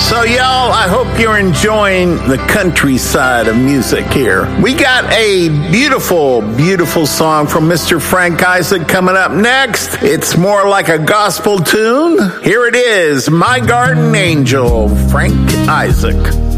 So, y'all, I hope you're enjoying the countryside of music here. We got a beautiful, beautiful song from Mr. Frank Isaac coming up next. It's more like a gospel tune. Here it is, My Garden Angel, Frank Isaac.